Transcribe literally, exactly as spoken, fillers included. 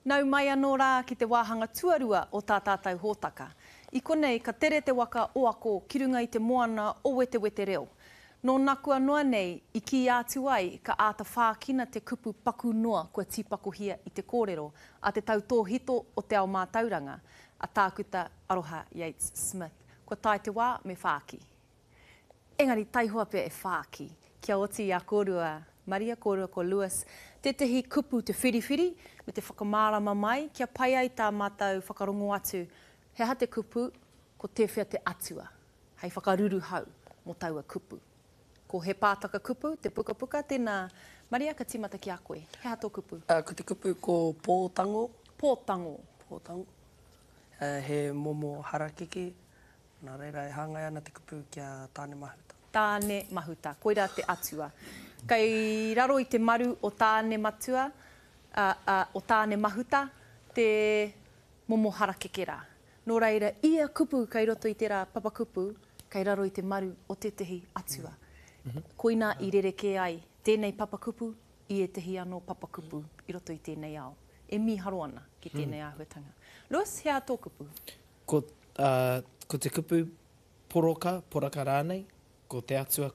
Nau mai anō rā ki te wāhanga tuarua o tā tātou hōtaka. I konei, ka tere te waka o ako ki runga i te moana o wete wete reo. Nō nākua noa nei, i ki atu ai, ka āta whākina te kupu paku noa kua tīpakuhia i te kōrero, a te tautōhito o te ao mātauranga, a tākuta Aroha Yates Smith. Kua tai te wā me whāki. Engari, taihua pia e whāki. Kia oti a kōrua Maria, kōrua ko Lewis. Te tehi kupu te whiriwhiri, me te whakamārama mai, kia pai ai tā mātou whakarongo atu. He ha te kupu, ko te whia te atua. Hei whakaruru hau, mo taua kupu. Ko he pātaka kupu, te puka puka, tēnā Maria, ka tīmata ki a koe. He ha tō kupu? Uh, ko te kupu ko pōtango. Pōtango. Pōtango. Uh, he momo harakeke. Nā reira e hāngai ana te kupu kia tāne mahuta. Tāne mahuta, koira te atua. Kei raro i te maru o tāne matua, uh, uh, o tāne mahuta, te momo harakeke rā. Nō reira, ia kupu kei roto i tērā papakupu, kei raro i te maru o te tehi atua. Mm-hmm. Koina i rereke ai, tēnei papakupu, i e tehi anō papakupu i roto i tēnei ao. E miharo ana ki tēnei mm. āhuatanga. Lewis, hea tō kupu? Ko, uh, ko te kupu poroka, poraka rānei, ko te atua